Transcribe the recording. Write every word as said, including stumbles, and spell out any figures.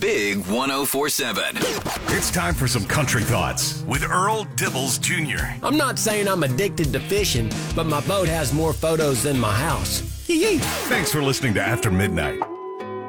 Big one oh four seven. It's time for some country thoughts with Earl Dibbles Junior I'm not saying I'm addicted to fishing, but my boat has more photos than my house. Yee-yee. Thanks for listening to After Midnight.